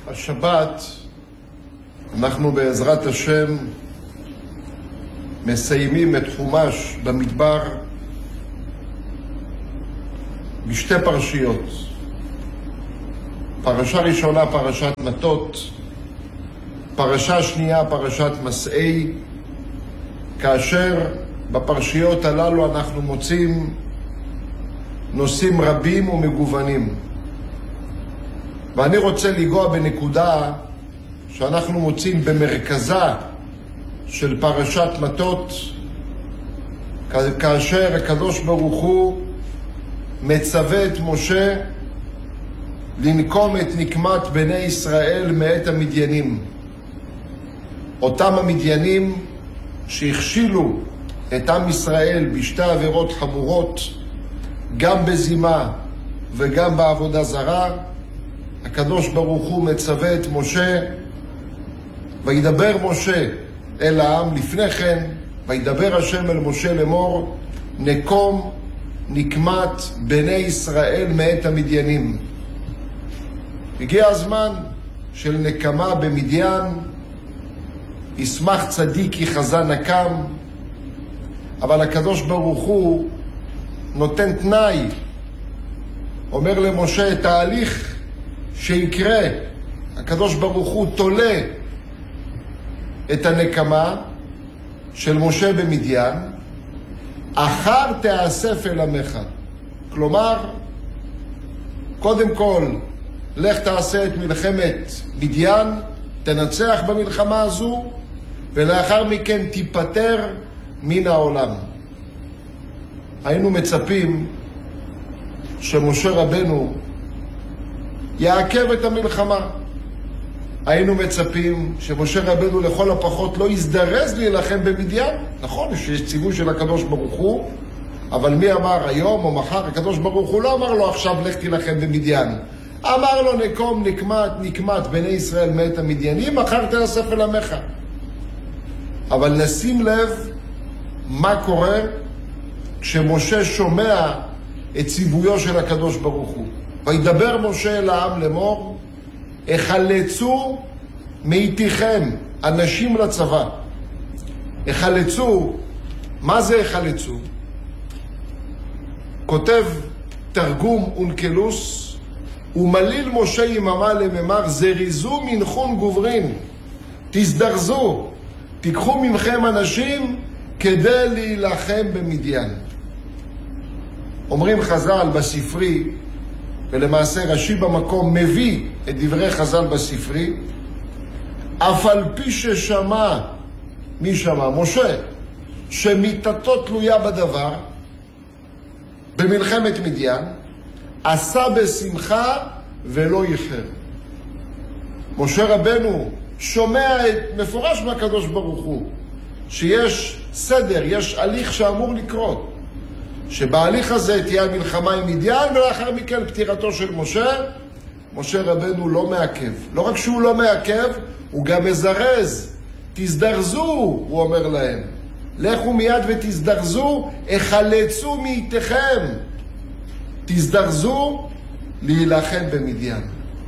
השבת אנחנו בעזרת השם מסיימים את חומש במדבר בשתי פרשיות. פרשה ראשונה פרשת מטות, פרשה שנייה פרשת מסעי, כאשר בפרשיות הללו אנחנו מוצאים נושאים רבים ומגוונים. ואני רוצה לגוע בנקודה שאנחנו מוצאים במרכזה של פרשת מטות, כאשר הקדוש ברוך הוא מצווה את משה לנקום את נקמת בני ישראל מאת המדיינים. אותם המדיינים שהכשילו את עם ישראל בשתי עבירות חמורות, גם בזימה וגם בעבודה זרה. הקדוש ברוך הוא מצווה את משה, וידבר משה אל העם לפני כן, וידבר השם אל משה לאמור, נקום נקמת בני ישראל מאת המדיינים. הגיע הזמן של נקמה במדיין, ישמח צדיק כי חזה נקם, אבל הקדוש ברוך הוא נותן תנאי, אומר למשה תהליך שיקרה. הקדוש ברוך הוא תולה את הנקמה של משה במדיין, אחר תאסף אל עמך. כלומר, קודם כל לך תעשה את מלחמת מדיין, תנצח במלחמה הזו, ולאחר מכן תיפטר מן העולם. היינו מצפים שמשה רבנו יעכב את המלחמה. היינו מצפים שמשה רבנו לכל הפחות לא יזדרז להילחם במדיין. נכון שיש ציווי של הקדוש ברוך הוא, אבל מי אמר היום או מחר? הקדוש ברוך הוא לא אמר לו עכשיו לך תילחם במדיין. אמר לו נקום נקמת בני ישראל מאת המדיינים, אחר תאסף אל עמך. אבל נשים לב מה קורה כשמשה שומע את ציוויו של הקדוש ברוך הוא. וידבר משה אל העם לאמור, החלצו מאיתכם אנשים לצבא. החלצו, מה זה החלצו? כותב תרגום אונקלוס, ומליל משה יממה לממר, זריזו מנחון גוברין, תזדרזו, תיקחו ממכם אנשים כדי להילחם במדיין. אומרים חז"ל בספרי, ולמעשה רש"י במקום מביא את דברי חז"ל בספרי, אף על פי ששמע, מי שמע? משה, שמיתתו תלויה בדבר, במלחמת מדיין, עשה בשמחה ולא איחר. משה רבנו שומע מפורש מהקדוש ברוך הוא, שיש סדר, יש הליך שאמור לקרות. שבהליך הזה תהיה המלחמה עם מדיין, ולאחר מכן פטירתו של משה. משה רבנו לא מעכב. לא רק שהוא לא מעכב, הוא גם מזרז. תזדרזו, הוא אומר להם. לכו מיד ותזדרזו, החלצו מאיתכם. תזדרזו להילחם במדיין.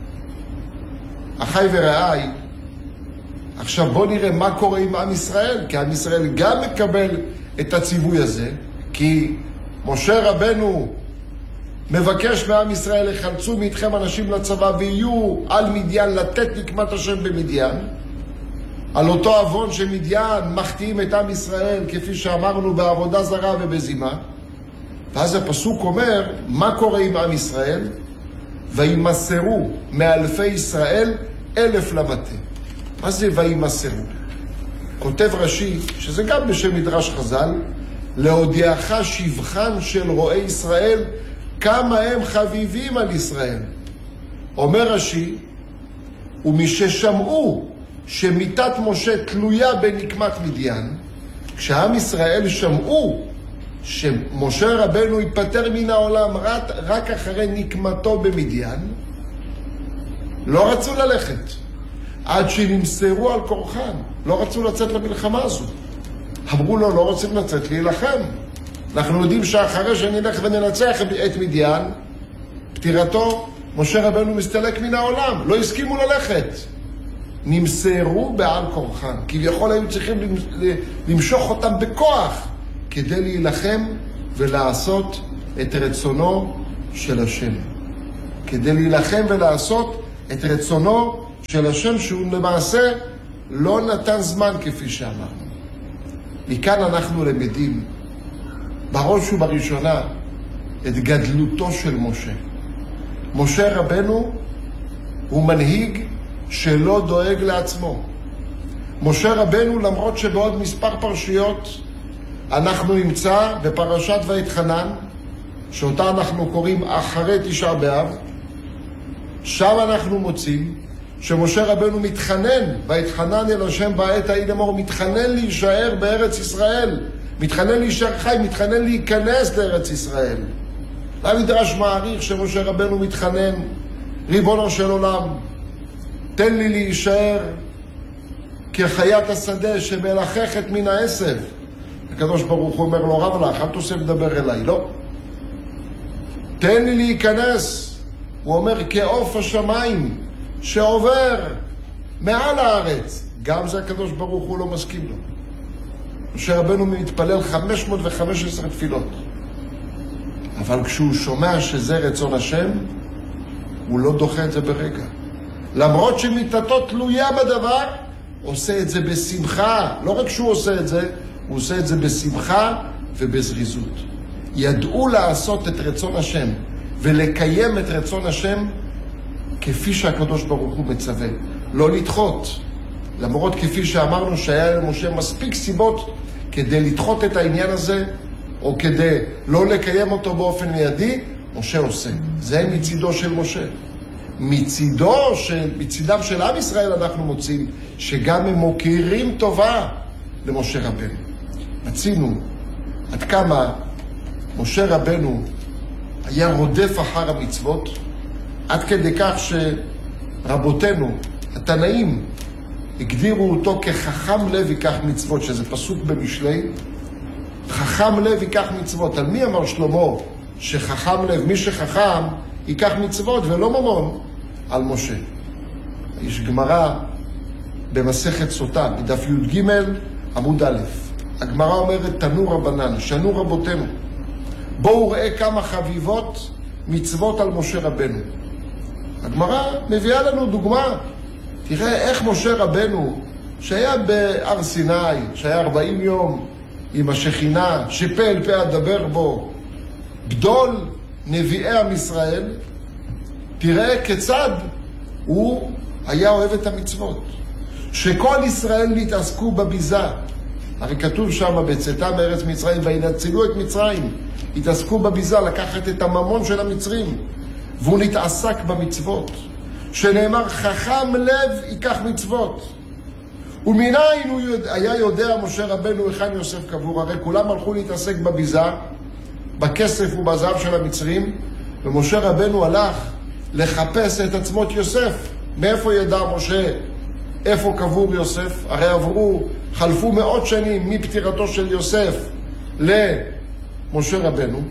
אחי ורעי, עכשיו בוא נראה מה קורה עם עם ישראל, כי עם ישראל גם מקבל את הציווי הזה, כי משה רבנו מבקש מעם ישראל, החלצו מאיתכם אנשים לצבא ויהיו על מדיין, לתת נקמת השם במדיין. על אותו אבון שמדיין מחטיאים את עם ישראל, כפי שאמרנו, בעבודה זרה ובזימה. ואז הפסוק אומר, מה קורה עם עם ישראל? וימסרו מאלפי ישראל 1,000 למטה. מה זה וימסרו? כותב רש"י, שזה גם בשם מדרש חז"ל, להודיעך שבחן של רואי ישראל, כמה הם חביבים על ישראל. אומר רש"י, ומששמעו שמיתת משה תלויה בנקמת מדיין, כשעם ישראל שמעו שמשה רבנו ייפטר מן העולם רק אחרי נקמתו במדיין, לא רצו ללכת, עד שנמסרו על כורחם, לא רצו לצאת למלחמה הזו. אמרו לו, לא רוצים לצאת להילחם. אנחנו יודעים שאחרי שנלך וננצח את מדיין, פטירתו משה רבנו מסתלק מן העולם, לא הסכימו ללכת. נמסרו בעל כורחם, כביכול היו צריכים למשוך אותם בכוח, כדי להילחם ולעשות את רצונו של השם. כדי להילחם ולעשות את רצונו של השם, שהוא למעשה לא נתן זמן כפי שאמרנו. מכאן אנחנו למדים בראש ובראשונה את גדלותו של משה. משה רבנו הוא מנהיג שלא דואג לעצמו. משה רבנו, למרות שבעוד מספר פרשיות אנחנו נמצא בפרשת ויתחנן, שאותה אנחנו קוראים אחרי תשעה באב, שם אנחנו מוצאים שמשה רבנו מתחנן, ויתחנן אל השם בעת ההיא לאמור, מתחנן להישאר בארץ ישראל, מתחנן להישאר חי, מתחנן להיכנס לארץ ישראל. המדרש מעריך שמשה רבנו מתחנן, ריבונו של עולם, תן לי להישאר כחיית השדה שמלחכת מן העשב. הקדוש ברוך הוא אומר לו, רב לך, אל תוסף לדבר אליי, לא. תן לי להיכנס, הוא אומר, כעוף השמיים שעובר מעל הארץ. גם זה הקדוש ברוך הוא לא מסכים לו. משה רבנו מתפלל 515 תפילות. אבל כשהוא שומע שזה רצון השם, הוא לא דוחה את זה ברגע. למרות שמיתתו תלויה בדבר, עושה את זה בשמחה. לא רק שהוא עושה את זה, הוא עושה את זה בשמחה ובזריזות. ידעו לעשות את רצון השם ולקיים את רצון השם כפי שהקדוש ברוך הוא מצווה. לא לדחות. למרות כפי שאמרנו שהיה למשה מספיק סיבות כדי לדחות את העניין הזה, או כדי לא לקיים אותו באופן מיידי, משה עושה. זה מצידו של משה. מצידם של עם ישראל אנחנו מוצאים שגם הם מוקירים טובה למשה רבנו. מצינו עד כמה משה רבנו היה רודף אחר המצוות, עד כדי כך שרבותינו, התנאים, הגדירו אותו כחכם לב ייקח מצוות, שזה פסוק במשלי. חכם לב ייקח מצוות. על מי אמר שלמה שחכם לב, מי שחכם ייקח מצוות ולא ממון? על משה. יש גמרא במסכת סוטה, בדף י"ג עמוד א'. הגמרא אומרת, תנו רבנן, שנו רבותינו, בואו ראה כמה חביבות מצוות על משה רבנו. הגמרא מביאה לנו דוגמה. תראה איך משה רבנו, שהיה בהר סיני, שהיה 40 יום עם השכינה, שפה אל פה אדבר בו, גדול נביאי עם ישראל, תראה כיצד הוא היה אוהב את המצוות. שכל ישראל נתעסקו בביזה. הרי כתוב שם בצאתם מארץ מצרים, וינצלו את מצרים. התעסקו בביזה, לקחת את הממון של המצרים. והוא נתעסק במצוות. שנאמר, חכם לב ייקח מצוות. ומניין הוא היה יודע משה רבנו היכן יוסף קבור? הרי כולם הלכו להתעסק בביזה, בכסף ובזהב של המצרים, ומשה רבנו הלך לחפש את עצמות יוסף. מאיפה ידע משה איפה קבור יוסף? הרי חלפו מאות שנים מפטירתו של יוסף למשה רבנו.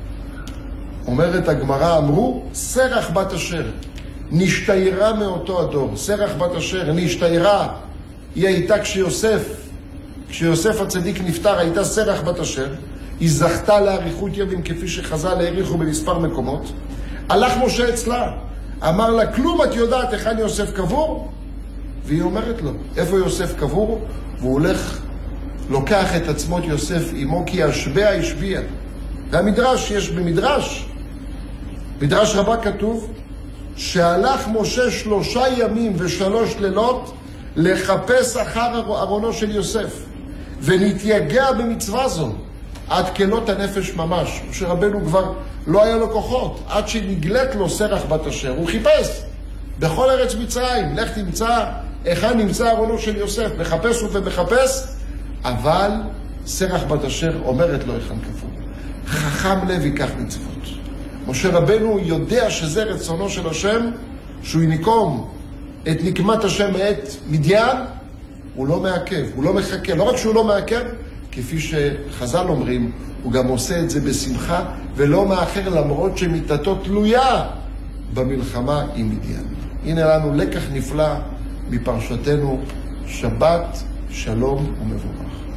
אומרת הגמרא, אמרו, סרח בת אשר נשתיירה מאותו הדור. סרח בת אשר נשתיירה, היא הייתה כשיוסף הצדיק נפטר, הייתה סרח בת אשר. היא זכתה לאריכות ימים כפי שחז"ל העריכו במספר מקומות. הלך משה אצלה, אמר לה, כלום את יודעת היכן יוסף קבור? והיא אומרת לו, איפה יוסף קבור? והוא הולך, לוקח את עצמות יוסף עמו, כי השבע השביע. והמדרש, יש במדרש, מדרש רבה כתוב, שהלך משה 3 ימים ו3 לילות לחפש אחר ארונו של יוסף, ונתייגע במצווה זו עד כלות הנפש ממש. משה רבנו כבר לא היה לו כוחות, עד שנגלת לו סרח בת אשר. הוא חיפש בכל ארץ מצרים, לך תמצא היכן נמצא ארונו של יוסף, מחפש ומחפש, אבל סרח בת אשר אומרת לו היכן קבור. חכם לב ייקח מצוות. משה רבנו יודע שזה רצונו של השם, שהוא יניקום את נקמת השם מאת מדיין. הוא לא מעכב, הוא לא מחכה. לא רק שהוא לא מעכב, כפי שחז"ל אומרים, הוא גם עושה את זה בשמחה ולא מאחר, למרות שמיתתו תלויה במלחמה עם מדיין. הנה לנו לקח נפלא מפרשתנו, שבת, שלום ומבורך.